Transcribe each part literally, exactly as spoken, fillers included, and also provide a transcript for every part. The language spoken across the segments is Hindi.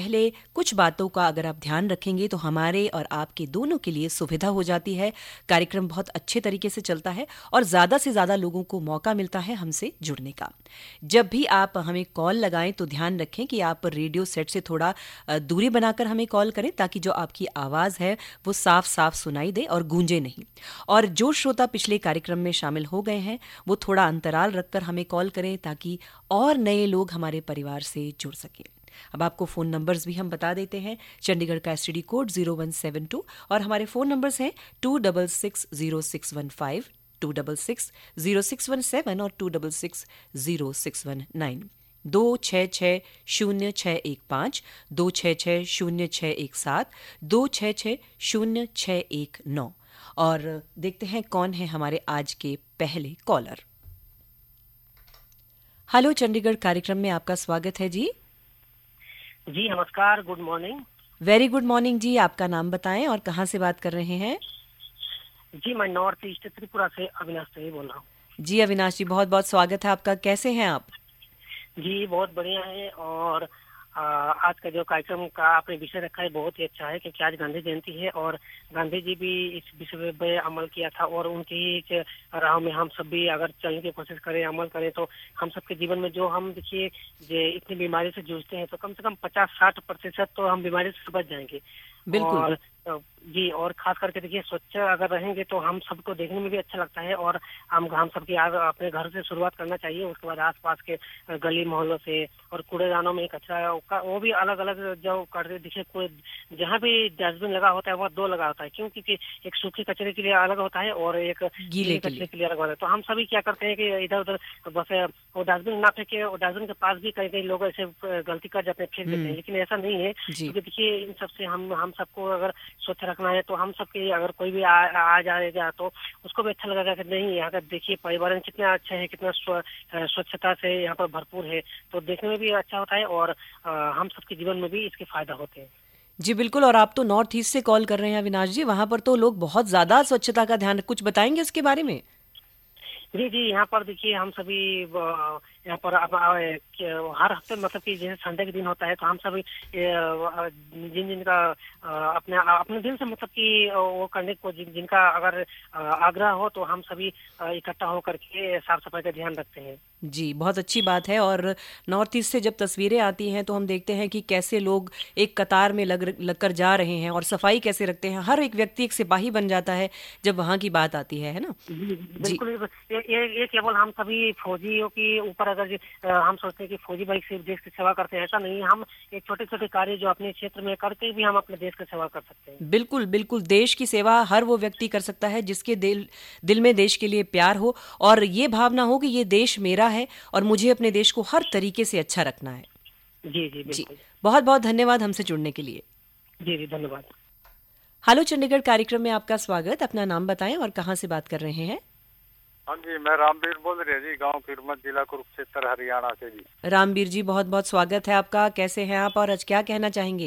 पहले कुछ बातों का अगर आप ध्यान रखेंगे तो हमारे और आपके दोनों के लिए सुविधा हो जाती है। कार्यक्रम बहुत अच्छे तरीके से चलता है और ज़्यादा से ज़्यादा लोगों को मौका मिलता है हमसे जुड़ने का। जब भी आप हमें कॉल लगाएं तो ध्यान रखें कि आप रेडियो सेट से थोड़ा दूरी बनाकर हमें कॉल करें, ताकि जो आपकी आवाज़ है वो साफ साफ सुनाई दे और गूंजे नहीं। और जो श्रोता पिछले कार्यक्रम में शामिल हो गए हैं वो थोड़ा अंतराल रखकर हमें कॉल करें, ताकि और नए लोग हमारे परिवार से जुड़ सकें। अब आपको फ़ोन नंबर्स भी हम बता देते हैं। चंडीगढ़ का STD code zero one seven to और हमारे फ़ोन नंबर्स हैं to double six zero six one five, to double six zero six one seven और to double six zero six one nine. दो छः छः शून्य छः एक पाँच, दो छः छः शून्य छः एक सात, दो छः छः शून्य छः एक नौ। और देखते हैं कौन है हमारे आज के पहले कॉलर। हेलो चंडीगढ़ कार्यक्रम में आपका स्वागत है जी। जी नमस्कार, good morning. Very good morning जी। आपका नाम बताएं और कहाँ से बात कर रहे हैं? जी मैं नॉर्थ ईस्ट त्रिपुरा से अविनाश से बोल रहा हूँ। जी अविनाश जी, बहुत बहुत स्वागत है आपका। कैसे हैं आप? जी बहुत बढ़िया है। और आ, आज का जो कार्यक्रम का आपने विषय रखा है बहुत ही अच्छा है, क्योंकि आज गांधी जयंती है और गांधी जी भी इस विषय पे अमल किया था और उनकी राह में हम सब भी अगर चलने की कोशिश करें, अमल करें, तो हम सबके जीवन में जो हम देखिए जो इतनी बीमारी से जूझते हैं तो कम से कम पचास साठ प्रतिशत तो हम बीमारी से बच जाएंगे। बिल्कुल। और जी और खास करके देखिए स्वच्छ अगर रहेंगे तो हम सबको देखने में भी अच्छा लगता है और हम हम सबकी अपने घर से शुरुआत करना चाहिए। उसके बाद आसपास के गली मोहल्लों से और कूड़ेदानों में कचरा वो भी अलग अलग जो करते देखिए, कोई जहाँ भी डस्टबिन लगा होता है वहाँ दो लगा होता है। क्यों? क्योंकि एक सूखे कचरे के लिए अलग होता है और एक गीले कचरे के लिए अलग होता है। तो हम सभी क्या करते हैं कि इधर उधर बस वो डस्टबिन ना फेंके और डस्टबिन के पास भी कई कई लोग ऐसे गलती कर जाते हैं, फेंक देते हैं, लेकिन ऐसा नहीं है। क्योंकि देखिए इन सबसे हम हम सबको अगर स्वच्छ रखना है तो हम सबके अगर कोई भी आ, आ जाएगा तो उसको भी अच्छा लगेगा कि नहीं यहाँ का देखिए पर्यावरण कितना अच्छा है, कितना स्वच्छता से यहाँ पर भरपूर है, तो देखने में भी अच्छा होता है और आ, हम सबके जीवन में भी इसके फायदा होते हैं। जी बिल्कुल। और आप तो नॉर्थ ईस्ट से कॉल कर रहे हैं अविनाश जी, वहाँ पर तो लोग बहुत ज्यादा स्वच्छता का ध्यान, कुछ बताएंगे उसके बारे में? जी जी यहाँ पर देखिए हम सभी यहाँ पर हर हफ्ते मतलब कि जैसे संडे के दिन होता है तो हम सभी जिन जिनका अपने अपने दिन से मतलब कि वो करने को जिन, जिनका अगर आग्रह हो तो हम सभी इकट्ठा होकर के साफ सफाई का ध्यान रखते हैं। जी बहुत अच्छी बात है। और नॉर्थ ईस्ट से जब तस्वीरें आती हैं तो हम देखते हैं कि कैसे लोग एक कतार में लग लगकर जा रहे हैं और सफाई कैसे रखते हैं। हर एक व्यक्ति एक सिपाही बन जाता है जब वहाँ की बात आती है, है ना? बिल्कुल। ये, ये, ये केवल हम सभी फौजियों के ऊपर अगर हम सोचते हैं कि फौजी भाई सिर्फ देश की सेवा करते हैं, ऐसा नहीं है। हम एक छोटे छोटे कार्य जो अपने क्षेत्र में करके भी हम अपने देश की सेवा कर सकते हैं। बिल्कुल बिल्कुल। देश की सेवा हर वो व्यक्ति कर सकता है जिसके दिल दिल में देश के लिए प्यार हो और ये भावना हो कि ये देश मेरा है और मुझे अपने देश को हर तरीके से अच्छा रखना है। जी जी बिल्कुल। बहुत बहुत धन्यवाद हमसे जुड़ने के लिए। जी जी धन्यवाद। हेलो चंडीगढ़ कार्यक्रम में आपका स्वागत। अपना नाम बताएं और कहाँ से बात कर रहे हैं? हाँ जी मैं रामवीर बोल रहे जी, गांव किरमत, जिला कुरुक्षेत्र, हरियाणा से जी। रामवीर जी बहुत बहुत स्वागत है आपका। कैसे हैं आप और आज क्या कहना चाहेंगे?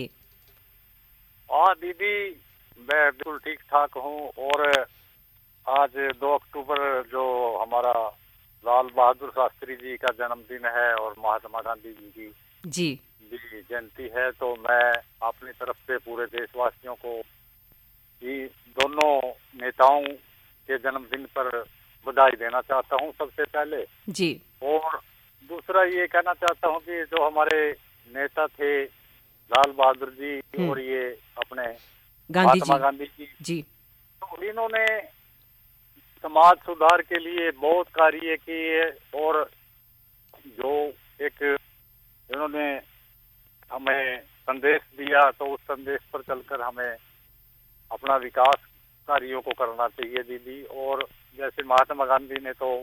हाँ दीदी मैं बिल्कुल ठीक ठाक हूँ। और आज दो अक्टूबर जो हमारा लाल बहादुर शास्त्री जी का जन्मदिन है और महात्मा गांधी जी की जी जी जयंती है, तो मैं अपनी तरफ से पूरे देशवासियों को ये दोनों नेताओं के जन्मदिन पर बधाई देना चाहता हूँ सबसे पहले जी। और दूसरा ये कहना चाहता हूँ कि जो हमारे नेता थे लाल बहादुर जी और ये अपने महात्मा गांधी जी जी तो इन्होंने समाज सुधार के लिए बहुत कार्य किए और जो एक इन्होंने हमें संदेश दिया तो उस संदेश पर चलकर हमें अपना विकास कार्यों को करना चाहिए दीदी। और जैसे महात्मा गांधी ने तो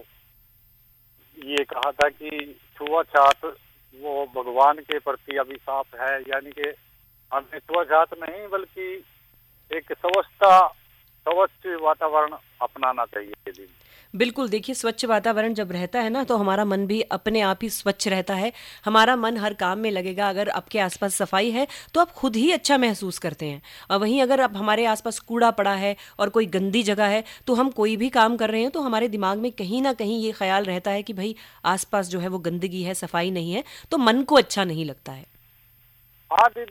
ये कहा था कि छुआछूत वो भगवान के प्रति अभिशाप है, यानी कि हमें छुआछूत नहीं बल्कि एक स्वच्छता स्वच्छ वातावरण अपनाना चाहिए दीदी। बिल्कुल। देखिए स्वच्छ वातावरण जब रहता है ना तो हमारा मन भी अपने आप ही स्वच्छ रहता है, हमारा मन हर काम में लगेगा। अगर आपके आसपास सफाई है तो आप खुद ही अच्छा महसूस करते हैं। और वहीं अगर अब हमारे आसपास कूड़ा पड़ा है और कोई गंदी जगह है तो हम कोई भी काम कर रहे हैं तो हमारे दिमाग में कहीं ना कहीं ये ख्याल रहता है कि भाई आसपास जो है वो गंदगी है, सफाई नहीं है, तो मन को अच्छा नहीं लगता है। हाँ दीदी